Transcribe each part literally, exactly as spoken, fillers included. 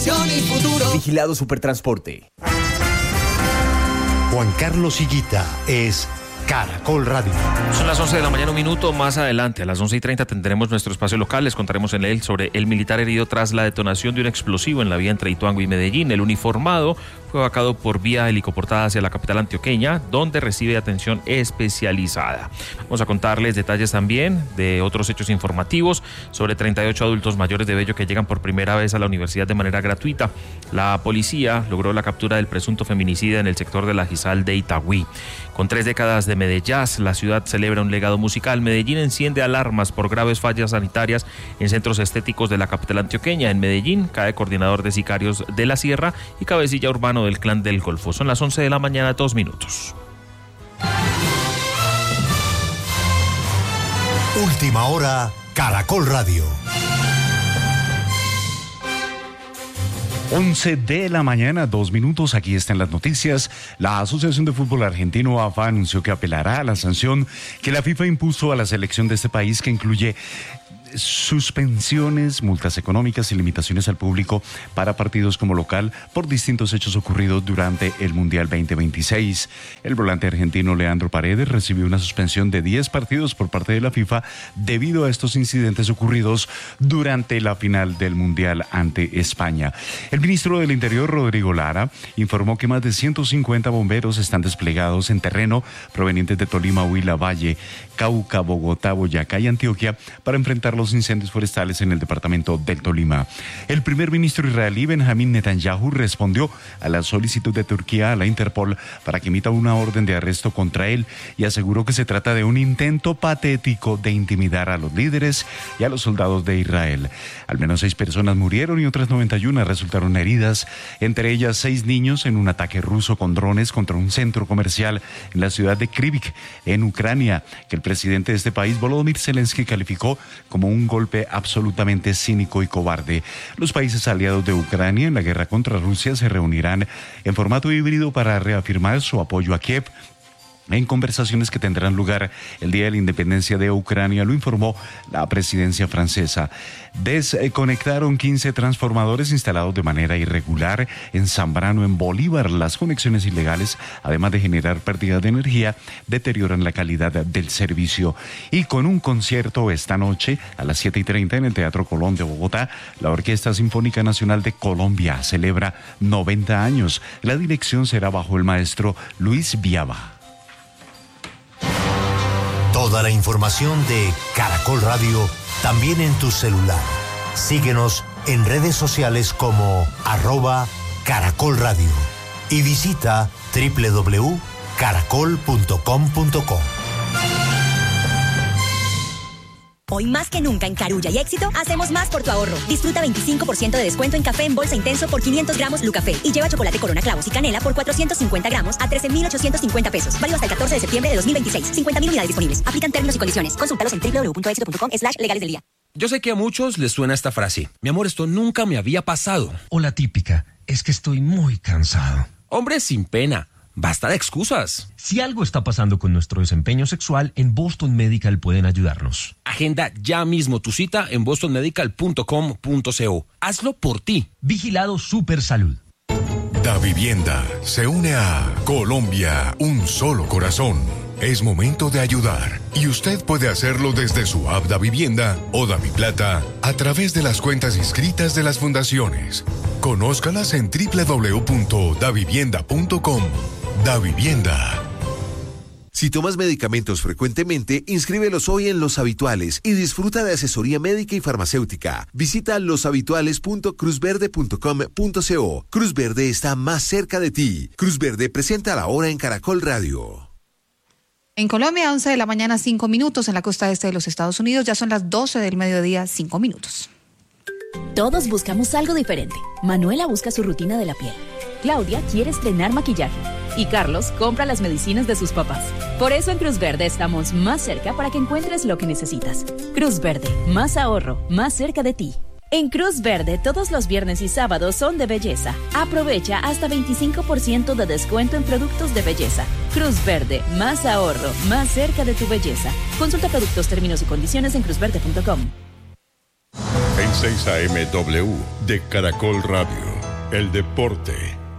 inversión y futuro. Vigilado Supertransporte. Juan Carlos Higuita es Caracol Radio. Son las once de la mañana, un minuto más adelante. A las once y treinta tendremos nuestro espacio local. Les contaremos en él sobre el militar herido tras la detonación de un explosivo en la vía entre Ituango y Medellín. El uniformado fue vacado por vía helicoportada hacia la capital antioqueña, donde recibe atención especializada. Vamos a contarles detalles también de otros hechos informativos sobre treinta y ocho adultos mayores de Bello que llegan por primera vez a la universidad de manera gratuita. La policía logró la captura del presunto feminicida en el sector de la Gizal de Itagüí. Con tres décadas de Medellín, la ciudad celebra un legado musical. Medellín enciende alarmas por graves fallas sanitarias en centros estéticos de la capital antioqueña. En Medellín cae coordinador de sicarios de la Sierra y cabecilla urbano del Clan del Golfo. Son las once de la mañana, dos minutos. Última hora, Caracol Radio. once de la mañana, dos minutos, aquí están las noticias. La Asociación de Fútbol Argentino, A F A, anunció que apelará a la sanción que la FIFA impuso a la selección de este país, que incluye suspensiones, multas económicas y limitaciones al público para partidos como local por distintos hechos ocurridos durante el Mundial veinte veintiséis. El volante argentino Leandro Paredes recibió una suspensión de diez partidos por parte de la FIFA debido a estos incidentes ocurridos durante la final del Mundial ante España. El ministro del Interior, Rodrigo Lara, informó que más de ciento cincuenta bomberos están desplegados en terreno provenientes de Tolima, Huila, Valle, Cauca, Bogotá, Boyacá y Antioquia para enfrentar los incendios forestales en el departamento del Tolima. El primer ministro israelí Benjamín Netanyahu respondió a la solicitud de Turquía a la Interpol para que emita una orden de arresto contra él y aseguró que se trata de un intento patético de intimidar a los líderes y a los soldados de Israel. Al menos seis personas murieron y otras noventa y una resultaron heridas, entre ellas seis niños en un ataque ruso con drones contra un centro comercial en la ciudad de Kryvyi, en Ucrania, que el presidente de este país, Volodymyr Zelensky, calificó como un golpe absolutamente cínico y cobarde. Los países aliados de Ucrania en la guerra contra Rusia se reunirán en formato híbrido para reafirmar su apoyo a Kiev en conversaciones que tendrán lugar el día de la independencia de Ucrania, lo informó la presidencia francesa. Desconectaron quince transformadores instalados de manera irregular en Zambrano, en Bolívar. Las conexiones ilegales, además de generar pérdida de energía, deterioran la calidad del servicio. Y con un concierto esta noche a las siete y treinta en el Teatro Colón de Bogotá, la Orquesta Sinfónica Nacional de Colombia celebra noventa años. La dirección será bajo el maestro Luis Viaba. Toda la información de Caracol Radio también en tu celular. Síguenos en redes sociales como arroba Caracol Radio y visita doble u doble u doble u punto caracol punto com punto co. Hoy más que nunca en Carulla y Éxito, hacemos más por tu ahorro. Disfruta veinticinco por ciento de descuento en café en bolsa intenso por quinientos gramos Lucafé y lleva chocolate Corona Clavos y Canela por cuatrocientos cincuenta gramos a trece mil ochocientos cincuenta pesos. Válido hasta el catorce de septiembre de dos mil veintiséis. cincuenta mil unidades disponibles. Aplican términos y condiciones. Consúltalos en doble u doble u doble u punto éxito punto com slash legales del día. Yo sé que a muchos les suena esta frase. Mi amor, esto nunca me había pasado. O la típica, es que estoy muy cansado. Hombre, sin pena. Basta de excusas. Si algo está pasando con nuestro desempeño sexual, en Boston Medical pueden ayudarnos. Agenda ya mismo tu cita en boston medical punto com punto co. Hazlo por ti. Vigilado Supersalud. Davivienda se une a Colombia, un solo corazón. Es momento de ayudar y usted puede hacerlo desde su app Davivienda o Daviplata a través de las cuentas inscritas de las fundaciones. Conózcalas en doble u doble u doble u punto davivienda punto com. Davivienda. Si tomas medicamentos frecuentemente, inscríbelos hoy en Los Habituales y disfruta de asesoría médica y farmacéutica. Visita los habituales punto cruz verde punto com punto co. Cruz Verde está más cerca de ti. Cruz Verde presenta la hora en Caracol Radio. En Colombia, once de la mañana, cinco minutos. En la costa este de los Estados Unidos ya son las doce del mediodía, cinco minutos. Todos buscamos algo diferente. Manuela busca su rutina de la piel. Claudia quiere estrenar maquillaje. Y Carlos compra las medicinas de sus papás. Por eso en Cruz Verde estamos más cerca para que encuentres lo que necesitas. Cruz Verde, más ahorro, más cerca de ti. En Cruz Verde, todos los viernes y sábados son de belleza. Aprovecha hasta veinticinco por ciento de descuento en productos de belleza. Cruz Verde, más ahorro, más cerca de tu belleza. Consulta productos, términos y condiciones en cruz verde punto com. En seis A M W de Caracol Radio. el deporte.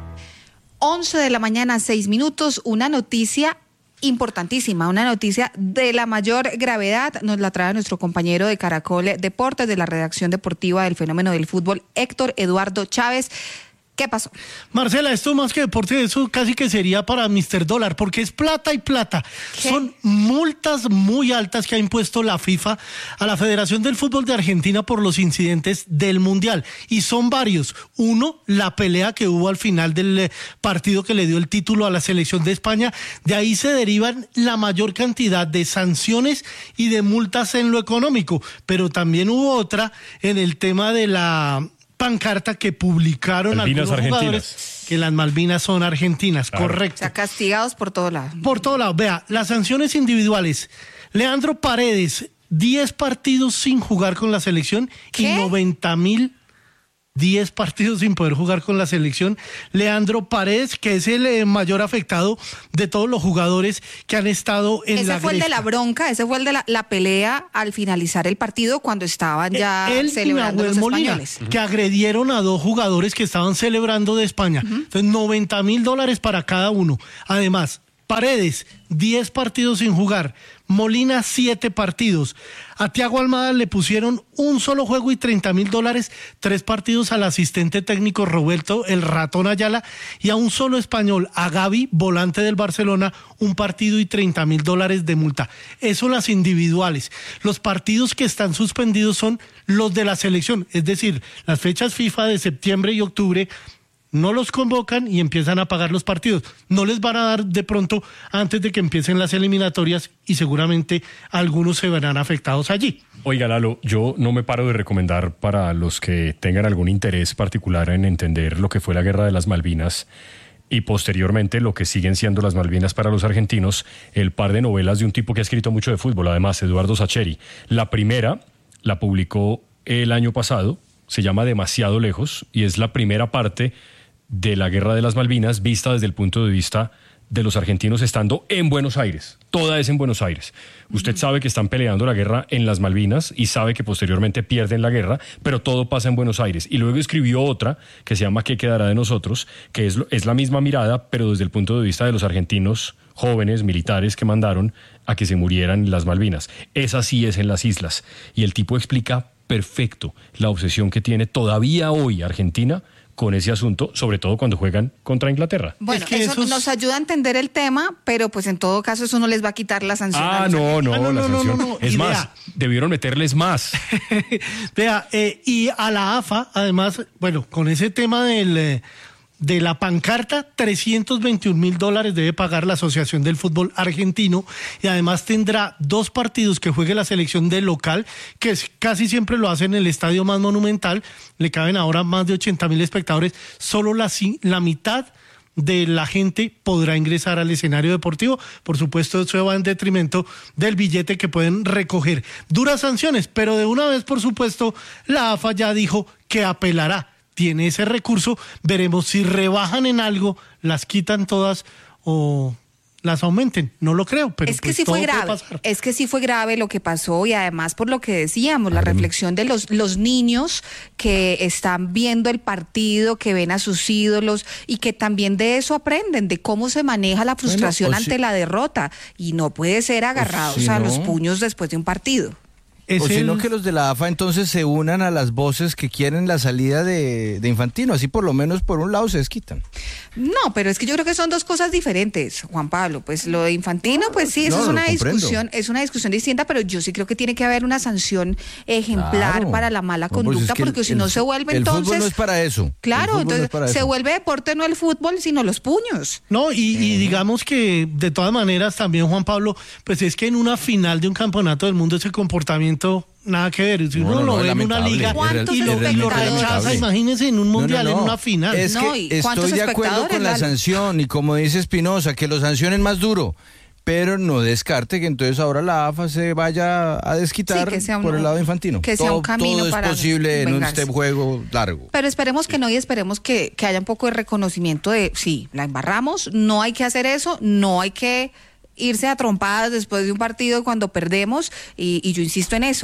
once de la mañana, seis minutos, una noticia importantísima, una noticia de la mayor gravedad, nos la trae nuestro compañero de Caracol Deportes, de la redacción deportiva del Fenómeno del Fútbol, Héctor Eduardo Chávez. ¿Qué pasó? Marcela, esto más que deporte, eso casi que sería para mister Dólar, porque es plata y plata. ¿Qué? Son multas muy altas que ha impuesto la FIFA a la Federación del Fútbol de Argentina por los incidentes del Mundial. Y son varios. Uno, la pelea que hubo al final del partido que le dio el título a la selección de España. De ahí se derivan la mayor cantidad de sanciones y de multas en lo económico. Pero también hubo otra en el tema de la pancarta que publicaron Malvinas algunos jugadores argentinas. Que las Malvinas son argentinas, claro. Correcto. O sea, castigados por todo lado. Por todo lado. Vea, las sanciones individuales. Leandro Paredes, diez partidos sin jugar con la selección. ¿Qué? Y noventa mil, diez partidos sin poder jugar con la selección. Leandro Paredes, que es el eh, mayor afectado de todos los jugadores que han estado en ese la Ese fue gresca. el de la bronca, ese fue el de la, la pelea al finalizar el partido cuando estaban ya Él celebrando y los Molina, españoles. Que agredieron a dos jugadores que estaban celebrando de España. Uh-huh. Entonces, noventa mil dólares para cada uno. Además, Paredes, diez partidos sin jugar. Molina, siete partidos. A Thiago Almada le pusieron un solo juego y treinta mil dólares, tres partidos al asistente técnico Roberto el Ratón Ayala, y a un solo español, a Gavi, volante del Barcelona, un partido y treinta mil dólares de multa. Eso las individuales. Los partidos que están suspendidos son los de la selección, es decir, las fechas FIFA de septiembre y octubre. No los convocan y empiezan a pagar los partidos. No les van a dar de pronto antes de que empiecen las eliminatorias y seguramente algunos se verán afectados allí. Oiga, Lalo, yo no me paro de recomendar para los que tengan algún interés particular en entender lo que fue la Guerra de las Malvinas y posteriormente lo que siguen siendo las Malvinas para los argentinos, el par de novelas de un tipo que ha escrito mucho de fútbol, además, Eduardo Sacheri. La primera la publicó el año pasado, se llama Demasiado Lejos y es la primera parte de la Guerra de las Malvinas vista desde el punto de vista de los argentinos estando en Buenos Aires. Toda es en Buenos Aires. Usted uh-huh. sabe que están peleando la guerra en las Malvinas y sabe que posteriormente pierden la guerra, pero todo pasa en Buenos Aires. Y luego escribió otra que se llama ¿Qué quedará de nosotros?, que es, es la misma mirada, pero desde el punto de vista de los argentinos jóvenes, militares que mandaron a que se murieran en las Malvinas. Esa sí es en las islas. Y el tipo explica perfecto la obsesión que tiene todavía hoy Argentina con ese asunto, sobre todo cuando juegan contra Inglaterra. Bueno, es que eso esos... nos ayuda a entender el tema, pero pues en todo caso eso no les va a quitar la sanción. Ah, no, no, ah, no, la no, sanción. No, no, no. Es y más, vea, debieron meterles más. Vea, eh, y a la A F A, además, bueno, con ese tema del... Eh, de la pancarta, trescientos veintiún mil dólares debe pagar la Asociación del Fútbol Argentino y además tendrá dos partidos que juegue la selección del local, que es, casi siempre lo hace en el estadio más monumental, le caben ahora más de ochenta mil espectadores, solo la, la mitad de la gente podrá ingresar al escenario deportivo. Por supuesto, eso va en detrimento del billete que pueden recoger. Duras sanciones, pero de una vez, por supuesto, la A F A ya dijo que apelará. Tiene ese recurso, veremos si rebajan en algo, las quitan todas o las aumenten. No lo creo, pero es que pues sí fue todo puede grave, pasar. es que sí fue grave lo que pasó y además por lo que decíamos, la reflexión de los, los niños que están viendo el partido, que ven a sus ídolos y que también de eso aprenden, de cómo se maneja la frustración Bueno, o ante si- la derrota y no puede ser agarrados si a no- los puños después de un partido. Es o sino el- que los de la A F A entonces se unan a las voces que quieren la salida de, de Infantino, así por lo menos por un lado se desquitan. No, pero es que yo creo que son dos cosas diferentes, Juan Pablo. Pues lo de Infantino, pues sí, eso No, es lo una comprendo. discusión, es una discusión distinta, pero yo sí creo que tiene que haber una sanción ejemplar Claro. para la mala No, pues conducta, es que porque el- si no el se fu- vuelve el entonces. fútbol no es para eso. El Claro, fútbol no es entonces para se eso. vuelve deporte no el fútbol, sino los puños. No, y, y digamos que de todas maneras también, Juan Pablo, pues es que en una final de un campeonato del mundo ese comportamiento nada que ver. Si No, uno no, lo no, ve es en una lamentable. liga ¿Cuántos y lo, y lo espectadores? rechaza, imagínense en un mundial, No, no, no. en una final. Es No, que ¿y cuántos estoy de acuerdo espectadores, con la Lalo? sanción y como dice Espinosa, que lo sancionen más duro, pero no descarte que entonces ahora la A F A se vaya a desquitar Sí, que sea un- por el lado de Infantino. que sea un todo, camino todo para es posible en un vengarse. este juego largo. Pero esperemos que no y esperemos que, que haya un poco de reconocimiento de, sí, la embarramos, no hay que hacer eso, no hay que irse a trompadas después de un partido cuando perdemos y, y yo insisto en eso.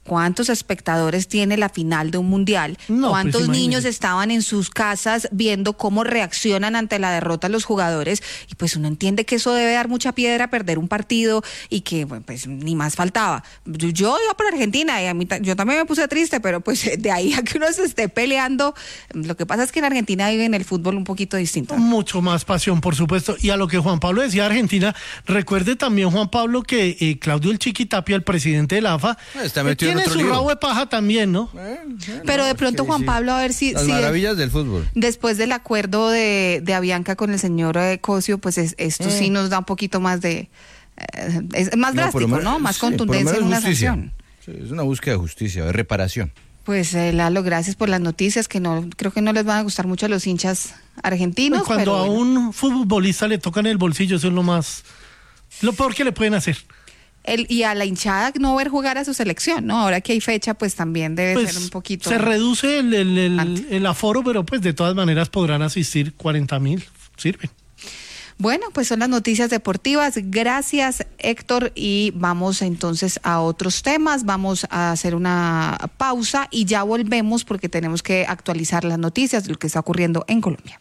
¿cuántos espectadores tiene la final de un mundial? No, ¿Cuántos pues niños estaban en sus casas viendo cómo reaccionan ante la derrota los jugadores? Y pues uno entiende que eso debe dar mucha piedra perder un partido y que, bueno, pues ni más faltaba. Yo, yo iba por Argentina y a mí, yo también me puse triste, pero pues de ahí a que uno se esté peleando, lo que pasa es que en Argentina viven el fútbol un poquito distinto. Mucho más pasión, por supuesto. Y a lo que Juan Pablo decía, Argentina, recuerde también, Juan Pablo, que eh, Claudio El Chiqui Tapia, el presidente de la A F A, Está eh, metido en tiene otro su lío. rabo de paja también, ¿no? Eh, eh, Pero no, de pronto, sí, Juan sí. Pablo, a ver si... Las si maravillas del fútbol. Después del acuerdo de, de Avianca con el señor eh, Cosio, pues es, esto Mm. sí nos da un poquito más de... Eh, es más No, por drástico, lo menos- ¿no? Más sí, por lo contundencia menos en una justicia. sanción. Sí, es una búsqueda de justicia, de reparación. Pues eh, Lalo, gracias por las noticias, que no creo que no les van a gustar mucho a los hinchas argentinos. Cuando pero a bueno. un futbolista le tocan el bolsillo, eso es lo más... Lo peor que le pueden hacer. El, y a la hinchada no ver jugar a su selección, ¿no? Ahora que hay fecha, pues también debe Pues, ser un poquito... se reduce el, el, el- Antes. el aforo, pero pues de todas maneras podrán asistir cuarenta mil. Sirve. Bueno, pues son las noticias deportivas. Gracias, Héctor. Y vamos entonces a otros temas. Vamos a hacer una pausa y ya volvemos porque tenemos que actualizar las noticias de lo que está ocurriendo en Colombia.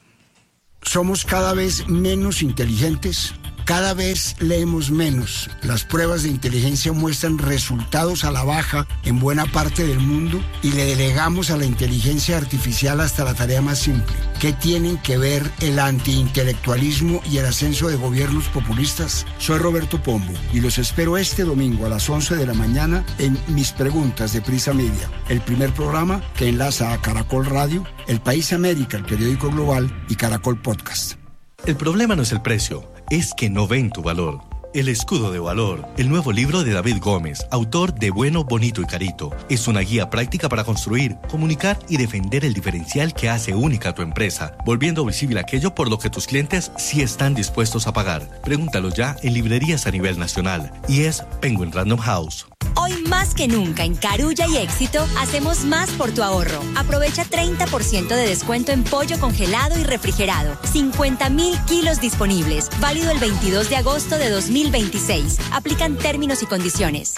Somos cada vez menos inteligentes, cada vez leemos menos. Las pruebas de inteligencia muestran resultados a la baja en buena parte del mundo y le delegamos a la inteligencia artificial hasta la tarea más simple. ¿Qué tienen que ver el antiintelectualismo y el ascenso de gobiernos populistas? Soy Roberto Pombo y los espero este domingo a las once de la mañana en Mis Preguntas de Prisa Media, el primer programa que enlaza a Caracol Radio, El País América, el periódico global, y Caracol Podcast. El problema no es el precio, es que no ven tu valor. El escudo de valor, el nuevo libro de David Gómez, autor de Bueno, Bonito y Carito, es una guía práctica para construir, comunicar y defender el diferencial que hace única a tu empresa, volviendo visible aquello por lo que tus clientes sí están dispuestos a pagar. Pregúntalo ya en librerías a nivel nacional y es Penguin Random House. Hoy más que nunca en Carulla y Éxito hacemos más por tu ahorro. Aprovecha treinta por ciento de descuento en pollo congelado y refrigerado. cincuenta mil kilos disponibles. Válido el veintidós de agosto de dos mil veintiséis. Aplican términos y condiciones.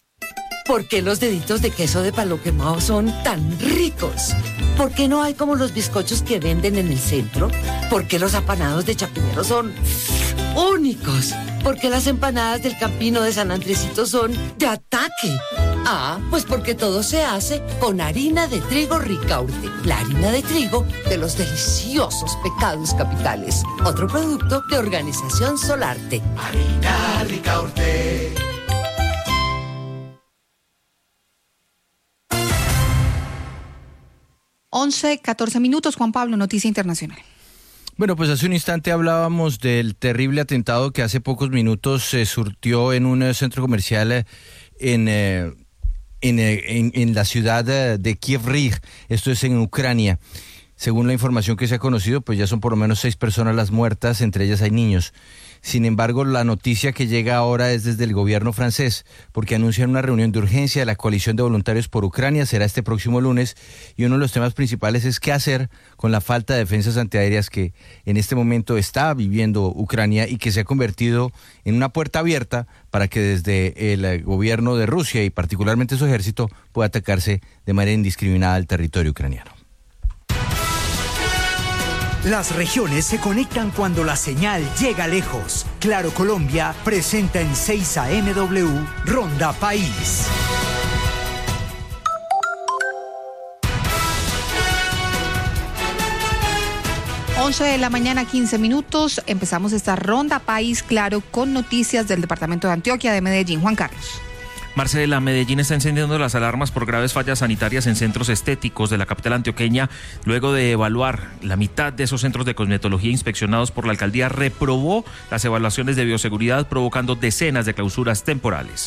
¿Por qué los deditos de queso de palo quemado son tan ricos? ¿Por qué no hay como los bizcochos que venden en el centro? ¿Por qué los apanados de Chapinero son únicos? ¿Por qué las empanadas del Campino de San Andresito son de ataque? Ah, pues porque todo se hace con harina de trigo Ricaurte, la harina de trigo de los deliciosos pecados capitales. Otro producto de Organización Solarte. Harina Ricaurte. once, catorce minutos, Juan Pablo, noticia internacional. Bueno, pues hace un instante hablábamos del terrible atentado que hace pocos minutos se surtió en un eh, centro comercial eh, en, eh, en, eh, en, en la ciudad eh, de Kiev Rig, esto es en Ucrania. Según la información que se ha conocido, pues ya son por lo menos seis personas las muertas, entre ellas hay niños. Sin embargo, la noticia que llega ahora es desde el gobierno francés, porque anuncian una reunión de urgencia de la coalición de voluntarios por Ucrania, será este próximo lunes, y uno de los temas principales es qué hacer con la falta de defensas antiaéreas que en este momento está viviendo Ucrania y que se ha convertido en una puerta abierta para que desde el gobierno de Rusia y particularmente su ejército pueda atacarse de manera indiscriminada al territorio ucraniano. Las regiones se conectan cuando la señal llega lejos. Claro Colombia presenta en seis A M W Ronda País. once de la mañana, quince minutos. Empezamos esta Ronda País, claro, con noticias del departamento de Antioquia, de Medellín. Juan Carlos. Marcela, Medellín está encendiendo las alarmas por graves fallas sanitarias en centros estéticos de la capital antioqueña. Luego de evaluar la mitad de esos centros de cosmetología inspeccionados por la alcaldía, reprobó las evaluaciones de bioseguridad, provocando decenas de clausuras temporales.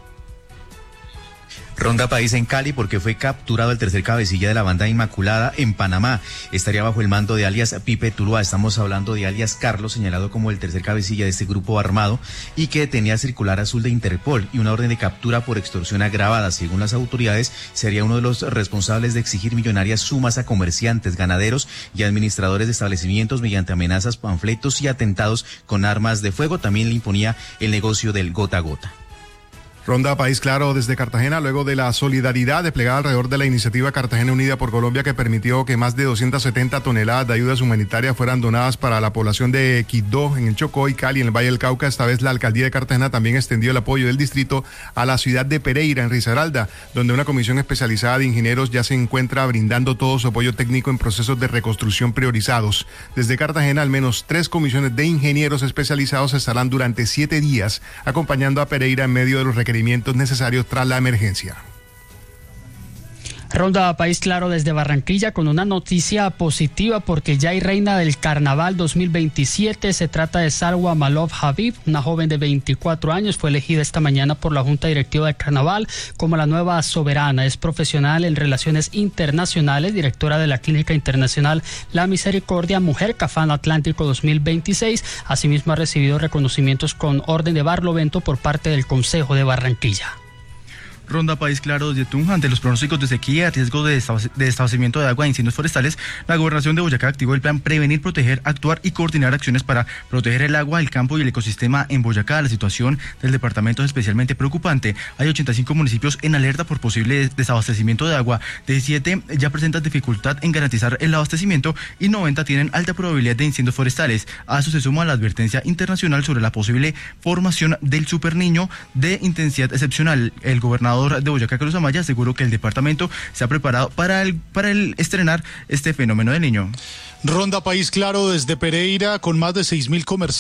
Ronda País en Cali porque fue capturado el tercer cabecilla de la banda Inmaculada en Panamá. Estaría bajo el mando de alias Pipe Tuluá. Estamos hablando de alias Carlos, señalado como el tercer cabecilla de este grupo armado y que tenía circular azul de Interpol y una orden de captura por extorsión agravada. Según las autoridades, sería uno de los responsables de exigir millonarias sumas a comerciantes, ganaderos y administradores de establecimientos mediante amenazas, panfletos y atentados con armas de fuego. También le imponía el negocio del gota a gota. Ronda País Claro desde Cartagena, luego de la solidaridad desplegada alrededor de la iniciativa Cartagena Unida por Colombia, que permitió que más de doscientas setenta toneladas de ayudas humanitarias fueran donadas para la población de Quibdó, en el Chocó, y Cali, en el Valle del Cauca. Esta vez la alcaldía de Cartagena también extendió el apoyo del distrito a la ciudad de Pereira, en Risaralda, donde una comisión especializada de ingenieros ya se encuentra brindando todo su apoyo técnico en procesos de reconstrucción priorizados. Desde Cartagena, al menos tres comisiones de ingenieros especializados estarán durante siete días acompañando a Pereira en medio de los requerimientos necesarios tras la emergencia. Ronda País Claro desde Barranquilla con una noticia positiva porque ya hay reina del Carnaval dos mil veintisiete. Se trata de Salwa Malov Habib, una joven de veinticuatro años. Fue elegida esta mañana por la Junta Directiva del Carnaval como la nueva soberana. Es profesional en relaciones internacionales, directora de la Clínica Internacional La Misericordia, Mujer Cafán Atlántico dos mil veintiséis. Asimismo ha recibido reconocimientos con Orden de Barlovento por parte del Consejo de Barranquilla. Ronda País Claro desde Tunja. Ante los pronósticos de sequía, riesgo de desabastecimiento de agua e incendios forestales, la Gobernación de Boyacá activó el plan Prevenir, Proteger, Actuar y Coordinar acciones para proteger el agua, el campo y el ecosistema en Boyacá. La situación del departamento es especialmente preocupante. Hay ochenta y cinco municipios en alerta por posible desabastecimiento de agua. diecisiete ya presentan dificultad en garantizar el abastecimiento y noventa tienen alta probabilidad de incendios forestales. A eso se suma la advertencia internacional sobre la posible formación del superniño de intensidad excepcional. El gobernador de Boyacá, Carlos Amaya, aseguró que el departamento se ha preparado para el, para el estrenar este fenómeno del niño. Ronda País Claro desde Pereira con más de seis mil comerciantes.